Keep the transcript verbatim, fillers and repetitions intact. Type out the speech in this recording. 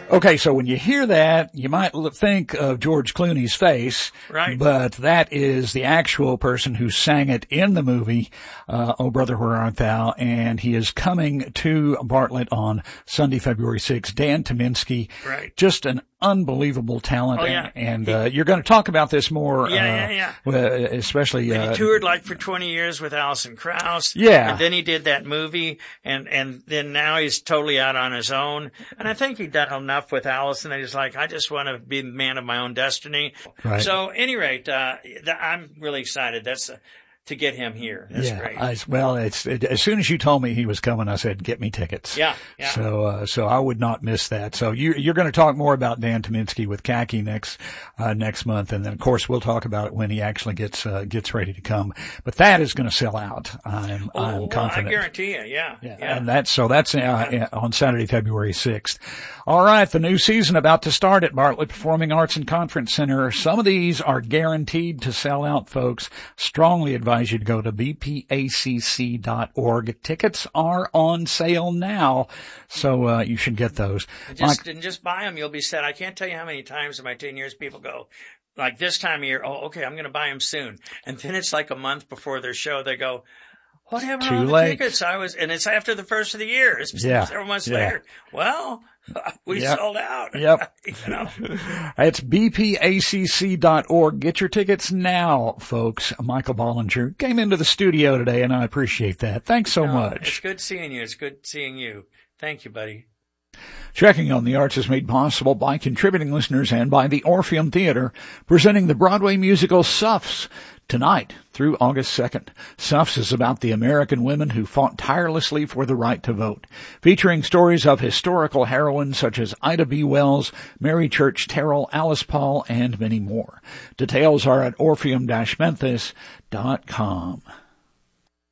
Okay, so when you hear that, you might l- think of George Clooney's face. Right. But that is the actual person who sang it in the movie, uh, Oh Brother, Where Art Thou? And he is coming to Bartlett on Sunday, February sixth. Dan Tyminski. Right. Just an unbelievable talent. Oh, yeah. And, he, uh, you're going to talk about this more. Yeah, uh, yeah, yeah. Especially, and uh. he toured like for twenty years with Alison Krauss. Yeah. And then he did that movie and, and then now he's totally out on his own. And I think he'd done enough with Alison that he's like, I just want to be the man of my own destiny. Right. So, at any rate, uh, th- I'm really excited. That's, uh, to get him here. That's yeah, great. I, well, it's, it, as soon as you told me he was coming, I said, get me tickets. Yeah, yeah. So, uh, so I would not miss that. So you, you're going to talk more about Dan Tyminski with Khaki next, uh, next month. And then of course we'll talk about it when he actually gets, uh, gets ready to come. But that is going to sell out. I'm, oh, I'm well, confident. I guarantee you. Yeah. Yeah. yeah. And that's, so that's, uh, on Saturday, February sixth. All right. The new season about to start at Bartlett Performing Arts and Conference Center. Some of these are guaranteed to sell out, folks. Strongly advise you to go to B P A C C dot org. Tickets are on sale now, so uh, you should get those. Just, Mike, and just buy them. You'll be set. I can't tell you how many times in my ten years people go, like this time of year, oh, okay, I'm going to buy them soon. And then it's like a month before their show, they go, what happened to all the late. tickets? I was, and it's after the first of the year. It's Yeah. several months Yeah. later. Well, we Yep. sold out. Yep. you know? It's B P A C C dot org. Get your tickets now, folks. Michael Bollinger came into the studio today, and I appreciate that. Thanks so No, much. It's good seeing you. It's good seeing you. Thank you, buddy. Checking on the Arts is made possible by contributing listeners and by the Orpheum Theater, presenting the Broadway musical Suffs tonight through August second. Suffs is about the American women who fought tirelessly for the right to vote, featuring stories of historical heroines such as Ida B. Wells, Mary Church Terrell, Alice Paul, and many more. Details are at orpheum dash memphis dot com.